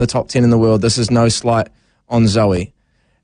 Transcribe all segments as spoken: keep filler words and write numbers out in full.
the top ten in the world. This is no slight on Zoe.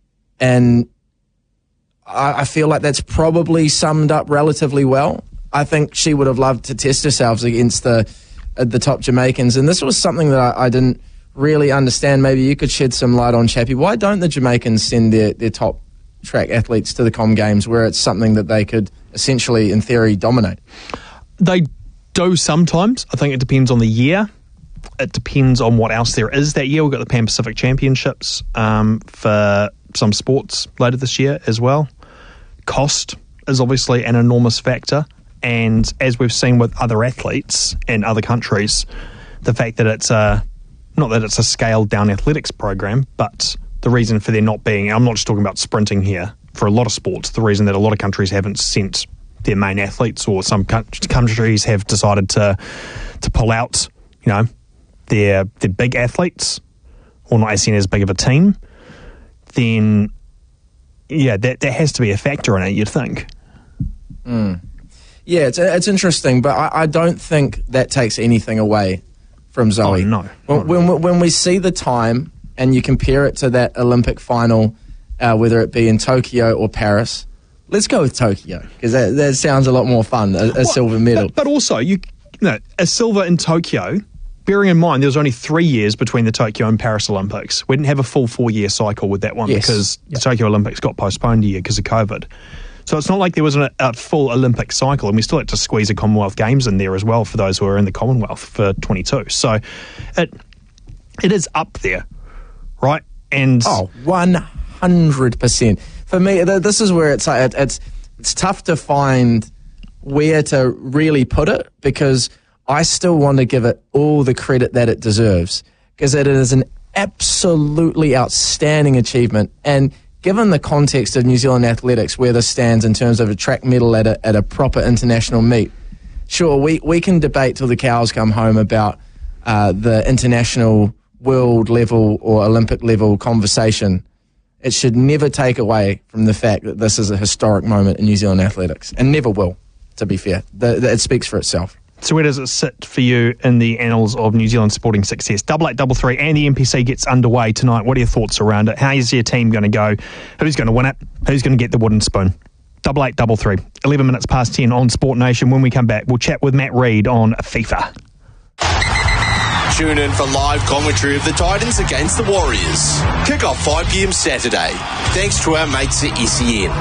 And I, I feel like that's probably summed up relatively well. I think she would have loved to test herself against the uh, the top Jamaicans. And this was something that I, I didn't really understand. Maybe you could shed some light on, Chappie. Why don't the Jamaicans send their, their top track athletes to the Com Games where it's something that they could essentially, in theory, dominate? They do sometimes. I think it depends on the year. It depends on what else there is that year. We've got the Pan Pacific Championships um, for some sports later this year as well. Cost is obviously an enormous factor. And as we've seen with other athletes in other countries, the fact that it's a, not that it's a scaled down athletics program, but the reason for there not being, I'm not just talking about sprinting here, for a lot of sports, the reason that a lot of countries haven't sent their main athletes, or some countries have decided to to pull out, you know, their their big athletes, or not as as big of a team, then yeah, that there has to be a factor in it, you'd think. Mm. Yeah, it's it's interesting, but I, I don't think that takes anything away from Zoe. Oh, no. When, when, when we see the time and you compare it to that Olympic final, uh, whether it be in Tokyo or Paris, let's go with Tokyo, because that, that sounds a lot more fun, a, a well, silver medal. But, but also, you, you know, a silver in Tokyo, bearing in mind there was only three years between the Tokyo and Paris Olympics. We didn't have a full four-year cycle with that one yes. because yep. the Tokyo Olympics got postponed a year because of COVID. So it's not like there was a, a full Olympic cycle, and we still had to squeeze the Commonwealth Games in there as well for those who are in the Commonwealth for twenty-two. So it it is up there, right? And oh, one hundred percent. For me, this is where it's like, it's it's tough to find where to really put it, because I still want to give it all the credit that it deserves, because it is an absolutely outstanding achievement. And given the context of New Zealand athletics, where this stands in terms of a track medal at a, at a proper international meet, sure, we, we can debate till the cows come home about uh, the international world level or Olympic level conversation. It should never take away from the fact that this is a historic moment in New Zealand athletics, and never will, to be fair. The, the, it speaks for itself. So where does it sit for you in the annals of New Zealand sporting success? Double eight, double three, and the N P C gets underway tonight. What are your thoughts around it? How is your team going to go? Who's going to win it? Who's going to get the wooden spoon? Double eight, double three. eleven minutes past ten on Sport Nation. When we come back, we'll chat with Matt Reid on FIFA. Tune in for live commentary of the Titans against the Warriors. Kick off five p.m. Saturday. Thanks to our mates at S E N.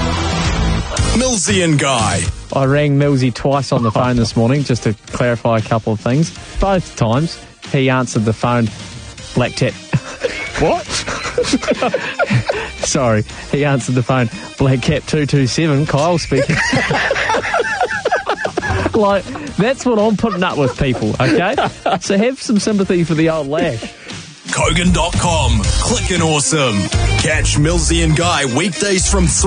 Millsy and Guy. I rang Millsy twice on the phone this morning just to clarify a couple of things. Both times he answered the phone Black Tap. What? Sorry, he answered the phone Black Cap two two seven. Kyle speaking. Like, that's what I'm putting up with, people, okay? So have some sympathy for the old lash. Kogan dot com. Clickin' awesome. Catch Millsy and Guy weekdays from three